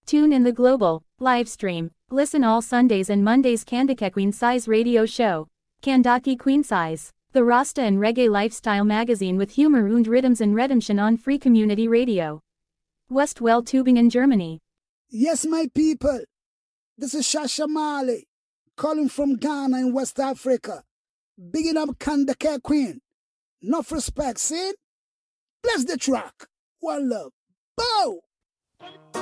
Tune in the global live stream. Listen all Sundays and Mondays Kandake Queen Size Radio Show. Kandake Queen Size. The Rasta and Reggae Lifestyle magazine with humor und rhythms and redemption on Free Community Radio. Westwell Tübingen, Germany. Yes, my people. This is Shasha Mali, calling from Ghana in West Africa. Bigging up Kandake Queen. Enough respect, see? Bless the track. One love. Bow!